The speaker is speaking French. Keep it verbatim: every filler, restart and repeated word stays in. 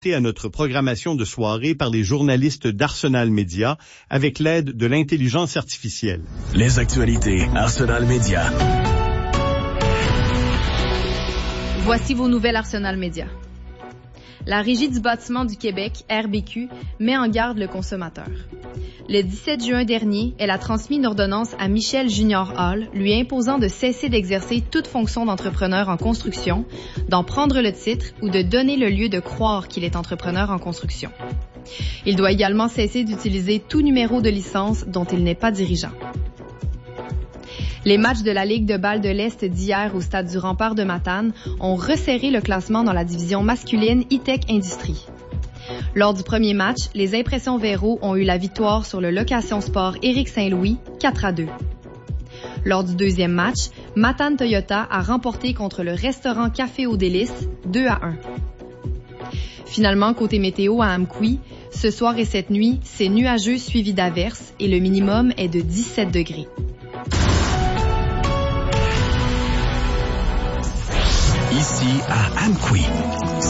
à notre programmation de soirée par les journalistes d'Arsenal Média avec l'aide de l'intelligence artificielle. Les actualités Arsenal Média. Voici vos nouvelles Arsenal Média. La Régie du bâtiment du Québec, R B Q, met en garde le consommateur. Le dix-sept juin dernier, elle a transmis une ordonnance à Michel Junior Hall, lui imposant de cesser d'exercer toute fonction d'entrepreneur en construction, d'en prendre le titre ou de donner le lieu de croire qu'il est entrepreneur en construction. Il doit également cesser d'utiliser tout numéro de licence dont il n'est pas dirigeant. Les matchs de la Ligue de balle de l'Est d'hier au stade du Rempart de Matane ont resserré le classement dans la division masculine E-Tech Industrie. Lors du premier match, les Impressions Véro ont eu la victoire sur le Location Sport Éric Saint-Louis, quatre à deux. Lors du deuxième match, Matane Toyota a remporté contre le restaurant Café aux Délices, deux à un. Finalement, côté météo à Amqui, ce soir et cette nuit, c'est nuageux suivi d'averses et le minimum est de dix-sept degrés. Ici à Amqui,